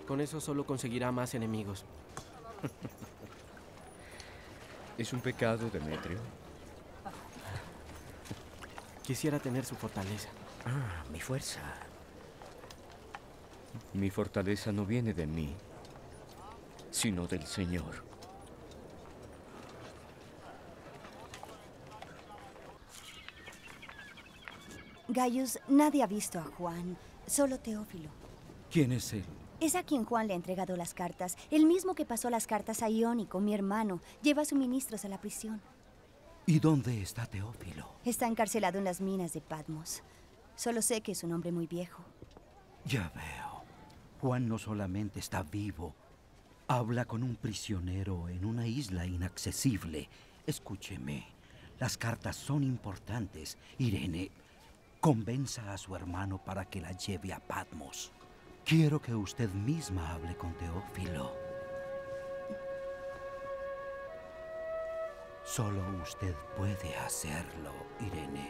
Con eso solo conseguirá más enemigos. ¿Es un pecado, Demetrio? Quisiera tener su fortaleza. Ah, mi fuerza. Mi fortaleza no viene de mí, sino del Señor. Gaius, nadie ha visto a Juan, solo Teófilo. ¿Quién es él? Es a quien Juan le ha entregado las cartas, el mismo que pasó las cartas a Iónico, mi hermano. Lleva suministros a la prisión. ¿Y dónde está Teófilo? Está encarcelado en las minas de Patmos. Solo sé que es un hombre muy viejo. Ya veo. Juan no solamente está vivo, habla con un prisionero en una isla inaccesible. Escúcheme, las cartas son importantes. Irene, convenza a su hermano para que la lleve a Patmos. Quiero que usted misma hable con Teófilo. Solo usted puede hacerlo, Irene.